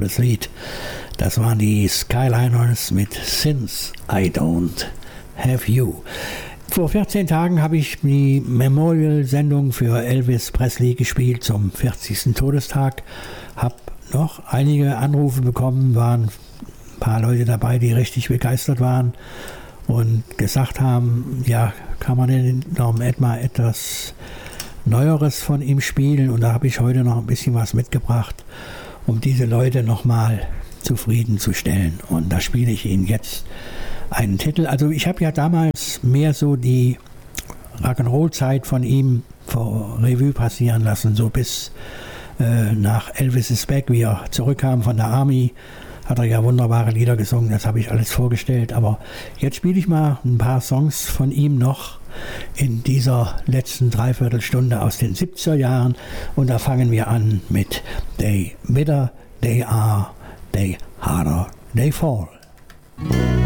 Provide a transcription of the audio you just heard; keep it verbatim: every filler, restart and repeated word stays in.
tolles Lied. Das waren die Skyliners mit Since I Don't Have You. Vor vierzehn Tagen habe ich die Memorial-Sendung für Elvis Presley gespielt zum vierzigsten Todestag. Habe noch einige Anrufe bekommen, waren ein paar Leute dabei, die richtig begeistert waren und gesagt haben, ja, kann man denn noch mal etwas Neueres von ihm spielen? Und da habe ich heute noch ein bisschen was mitgebracht, um diese Leute nochmal zufriedenzustellen. Und da spiele ich Ihnen jetzt einen Titel. Also ich habe ja damals mehr so die Rock'n'Roll-Zeit von ihm vor Revue passieren lassen, so bis äh, nach Elvis is Back, wie er zurückkam von der Army, hat er ja wunderbare Lieder gesungen, das habe ich alles vorgestellt. Aber jetzt spiele ich mal ein paar Songs von ihm noch in dieser letzten Dreiviertelstunde aus den siebziger Jahren. Und da fangen wir an mit They Bitter They Are, They Harder They Fall.